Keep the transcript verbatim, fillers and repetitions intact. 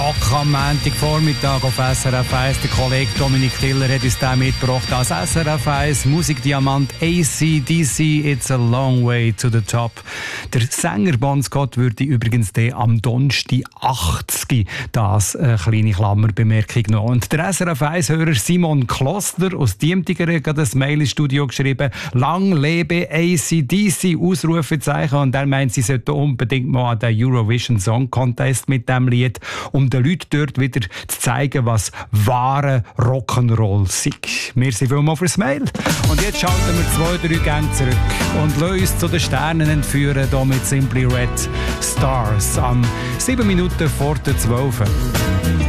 Rock am Montagvormittag auf S R F eins. Der Kollege Dominik Tiller hat uns den mitgebracht als S R F eins Musikdiamant A C D C. It's a long way to the top. Der Sänger Bon Scott würde übrigens den am Donnerstag achtzig. Das eine kleine Klammerbemerkung noch. Und der S R F eins-Hörer Simon Kloster aus Diemtigeren hat ein Mail ins Studio geschrieben. Lang lebe A C D C, Ausrufezeichen. Und er meint, sie sollten unbedingt mal an den Eurovision Song Contest mit dem Lied, um den Leuten dort wieder zu zeigen, was wahre Rock'n'Roll ist. Merci vielmals fürs Mail. Und jetzt schalten wir zwei, drei Gänge zurück und lassen uns zu den Sternen entführen, hier mit Simply Red Stars am sieben Minuten vor der zwölf.